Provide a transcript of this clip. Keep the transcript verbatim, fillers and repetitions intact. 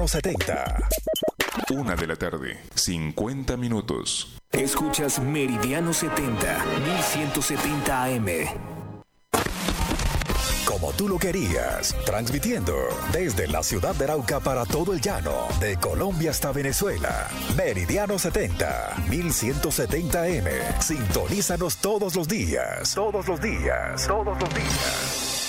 setenta. Una de la tarde, cincuenta minutos. Escuchas Meridiano setenta, mil ciento setenta A M. Como tú lo querías, transmitiendo desde la ciudad de Arauca para todo el llano, de Colombia hasta Venezuela. Meridiano setenta, mil ciento setenta A M. Sintonízanos todos los días. Todos los días. Todos los días.